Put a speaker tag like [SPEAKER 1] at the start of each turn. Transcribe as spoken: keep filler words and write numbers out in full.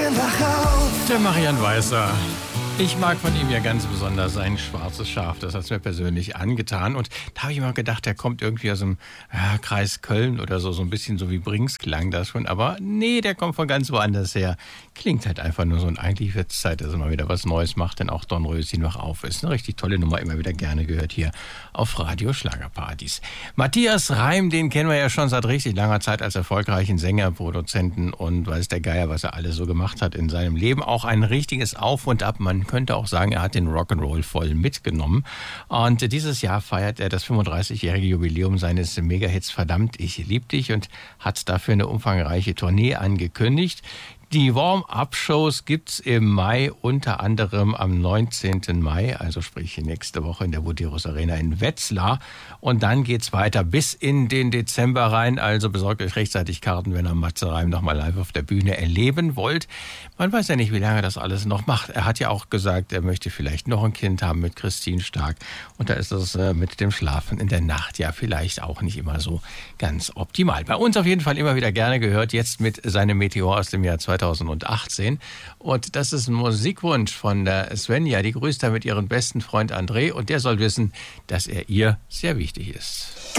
[SPEAKER 1] wach auf.
[SPEAKER 2] Der Marian Weißer. Ich mag von ihm ja ganz besonders sein schwarzes Schaf. Das hat es mir persönlich angetan. Und da habe ich immer gedacht, der kommt irgendwie aus dem ja, Kreis Köln oder so. So ein bisschen so wie Brings klang das schon. Aber nee, der kommt von ganz woanders her. Klingt halt einfach nur so. Und eigentlich wird es Zeit, dass er mal wieder was Neues macht. Denn auch Dornröschen wach auf ist eine richtig tolle Nummer. Immer wieder gerne gehört hier auf Radio Schlagerparadies. Matthias Reim, den kennen wir ja schon seit richtig langer Zeit als erfolgreichen Sänger, Produzenten und weiß der Geier, was er alles so gemacht hat in seinem Leben. Auch ein richtiges Auf und Ab. Man könnte auch sagen, er hat den Rock'n'Roll voll mitgenommen. Und dieses Jahr feiert er das fünfunddreißigjährige Jubiläum seines Megahits Verdammt, ich lieb dich und hat dafür eine umfangreiche Tournee angekündigt. Die Warm-Up-Shows gibt's im Mai, unter anderem am neunzehnten Mai, also sprich nächste Woche in der Buderus Arena in Wetzlar. Und dann geht's weiter bis in den Dezember rein. Also besorgt euch rechtzeitig Karten, wenn ihr Matze Reim nochmal live auf der Bühne erleben wollt. Man weiß ja nicht, wie lange das alles noch macht. Er hat ja auch gesagt, er möchte vielleicht noch ein Kind haben mit Christine Stark. Und da ist es äh, mit dem Schlafen in der Nacht ja vielleicht auch nicht immer so ganz optimal. Bei uns auf jeden Fall immer wieder gerne gehört, jetzt mit seinem Meteor aus dem Jahr zweitausendachtzehn. Und das ist ein Musikwunsch von der Svenja. Die grüßt da mit ihrem besten Freund André und der soll wissen, dass er ihr sehr wichtig ist.